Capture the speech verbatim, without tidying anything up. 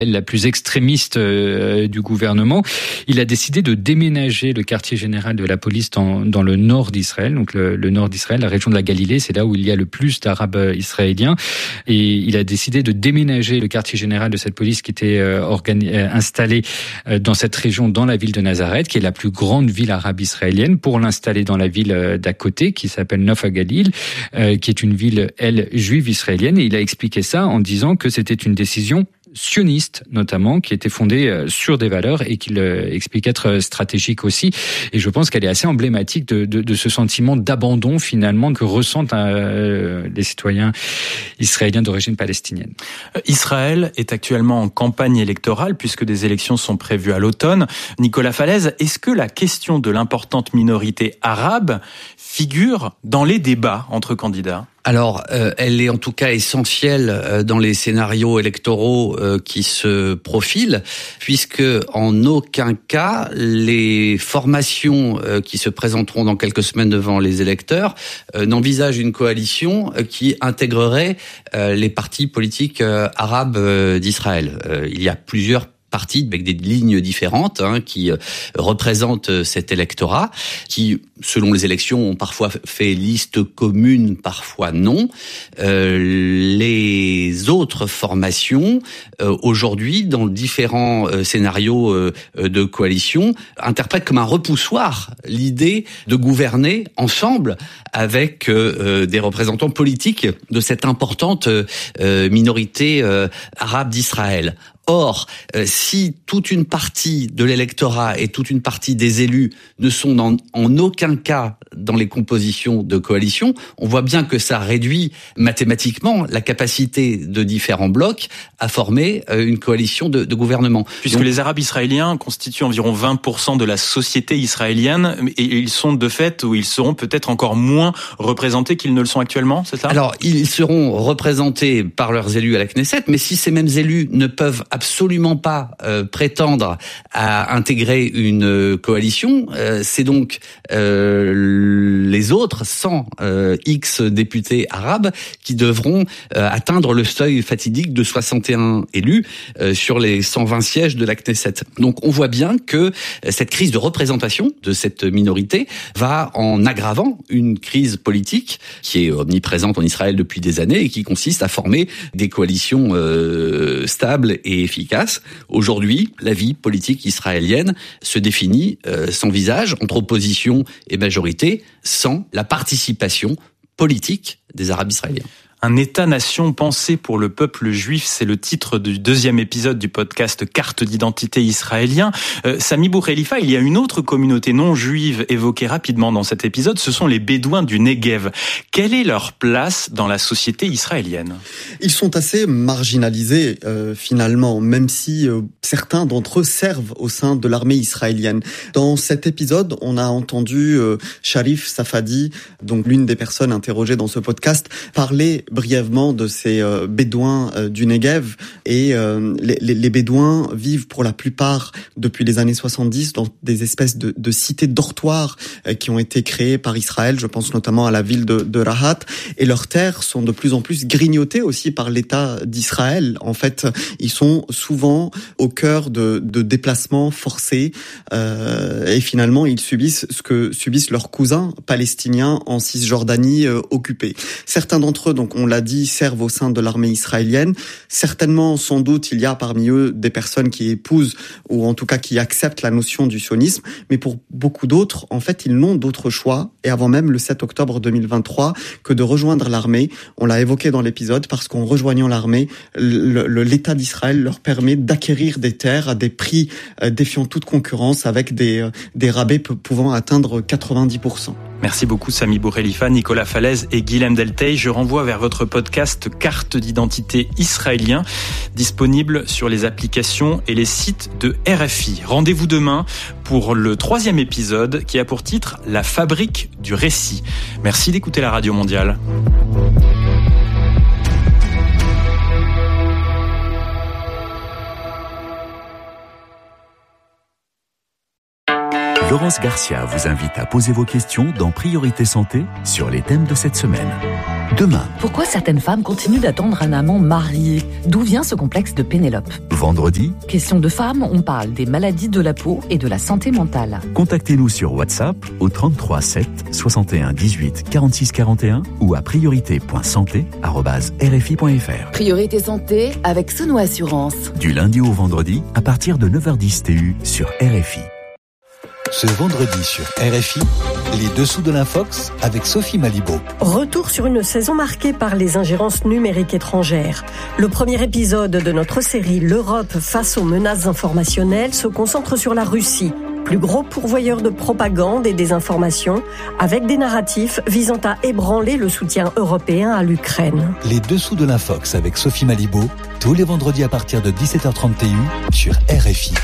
la plus extrémiste euh, du gouvernement. Il a décidé de déménager le quartier général de la police dans, dans le nord d'Israël, donc le, le nord d'Israël, la région de la Galilée, c'est là où il y a le plus d'Arabes israéliens. Et il a décidé de déménager le quartier général de cette police qui était euh, organi- euh, installé euh, dans cette région, dans la ville de Nazareth, qui est la plus grande ville arabe israélienne, pour l'installer dans la ville euh, d'à côté, qui s'appelle Nof HaGalil, euh, qui est une ville, elle, juive israélienne. Et il a expliqué ça en disant que c'était une décision sioniste notamment, qui était fondée sur des valeurs et qu'il explique être stratégique aussi. Et je pense qu'elle est assez emblématique de, de, de ce sentiment d'abandon finalement que ressentent euh, les citoyens israéliens d'origine palestinienne. Israël est actuellement en campagne électorale puisque des élections sont prévues à l'automne. Nicolas Falaise, est-ce que la question de l'importante minorité arabe figure dans les débats entre candidats ? Alors, euh, elle est en tout cas essentielle euh, dans les scénarios électoraux euh, qui se profilent, puisque en aucun cas les formations euh, qui se présenteront dans quelques semaines devant les électeurs euh, n'envisagent une coalition euh, qui intégrerait euh, les partis politiques euh, arabes euh, d'Israël. Euh, il y a plusieurs partis avec des lignes différentes hein, qui euh, représentent cet électorat, qui, selon les élections, ont parfois fait liste commune, parfois non. Euh, les autres formations, euh, aujourd'hui, dans différents euh, scénarios euh, de coalition, interprètent comme un repoussoir l'idée de gouverner ensemble avec euh, des représentants politiques de cette importante euh, minorité euh, arabe d'Israël. Or, euh, si toute une partie de l'électorat et toute une partie des élus ne sont dans, en aucun cas dans les compositions de coalition, on voit bien que ça réduit mathématiquement la capacité de différents blocs à former euh, une coalition de, de gouvernement. Puisque Donc, les Arabes israéliens constituent environ vingt pour cent de la société israélienne, et ils sont de fait, ou ils seront peut-être encore moins représentés qu'ils ne le sont actuellement, c'est ça ? Alors, ils seront représentés par leurs élus à la Knesset, mais si ces mêmes élus ne peuvent absolument pas euh, prétendre à intégrer une euh, coalition, euh, c'est donc euh, les autres cent euh, X députés arabes qui devront euh, atteindre le seuil fatidique de soixante et un élus euh, sur les cent vingt sièges de la Knesset. Donc on voit bien que euh, cette crise de représentation de cette minorité va en aggravant une crise politique qui est omniprésente en Israël depuis des années et qui consiste à former des coalitions euh, stables et efficace. Aujourd'hui, la vie politique israélienne se définit euh, sans visage, entre opposition et majorité, sans la participation politique des Arabes israéliens. Un État-nation pensé pour le peuple juif, c'est le titre du deuxième épisode du podcast Carte d'identité israélien. Euh, Sami Boukhelifa, il y a une autre communauté non juive évoquée rapidement dans cet épisode, ce sont les Bédouins du Negev. Quelle est leur place dans la société israélienne ? Ils sont assez marginalisés euh, finalement, même si euh, certains d'entre eux servent au sein de l'armée israélienne. Dans cet épisode, on a entendu euh, Sharif Safadi, donc l'une des personnes interrogées dans ce podcast, parler brièvement de ces euh, Bédouins euh, du Negev. Et euh, les, les, les Bédouins vivent pour la plupart depuis les années soixante-dix dans des espèces de, de cités dortoirs euh, qui ont été créées par Israël. Je pense notamment à la ville de, de Rahat. Et leurs terres sont de plus en plus grignotées aussi par l'État d'Israël. En fait, ils sont souvent au cœur de, de déplacements forcés euh, et finalement ils subissent ce que subissent leurs cousins palestiniens en Cisjordanie euh, occupée. Certains d'entre eux, donc on l'a dit, servent au sein de l'armée israélienne. Certainement, sans doute, il y a parmi eux des personnes qui épousent ou en tout cas qui acceptent la notion du sionisme. Mais pour beaucoup d'autres, en fait, ils n'ont d'autre choix, et avant même le sept octobre deux mille vingt-trois, que de rejoindre l'armée. On l'a évoqué dans l'épisode, parce qu'en rejoignant l'armée, le, le, l'État d'Israël leur permet d'acquérir des terres à des prix euh, défiant toute concurrence, avec des, euh, des rabais p- pouvant atteindre quatre-vingt-dix pour cent. Merci beaucoup Sami Boukhelifa, Nicolas Falaise et Guilhem Delteil. Je renvoie vers votre podcast Carte d'identité israélien, disponible sur les applications et les sites de R F I. Rendez-vous demain pour le troisième épisode qui a pour titre La fabrique du récit. Merci d'écouter la Radio Mondiale. Laurence Garcia vous invite à poser vos questions dans Priorité Santé sur les thèmes de cette semaine. Demain. Pourquoi certaines femmes continuent d'attendre un amant marié? D'où vient ce complexe de Pénélope? Vendredi. Question de femmes, on parle des maladies de la peau et de la santé mentale. Contactez-nous sur WhatsApp au trente-trois sept soixante et un dix-huit quarante-six quarante et un ou à priorité point santé arobase r f i point f r. Priorité Santé avec Sono Assurance. Du lundi au vendredi à partir de neuf heures dix T U sur R F I. Ce vendredi sur R F I, les dessous de l'Infox avec Sophie Malibaud. Retour sur une saison marquée par les ingérences numériques étrangères. Le premier épisode de notre série L'Europe face aux menaces informationnelles se concentre sur la Russie, plus gros pourvoyeur de propagande et des informations, avec des narratifs visant à ébranler le soutien européen à l'Ukraine. Les dessous de l'Infox avec Sophie Malibaud, tous les vendredis à partir de dix-sept heures trente T U sur R F I.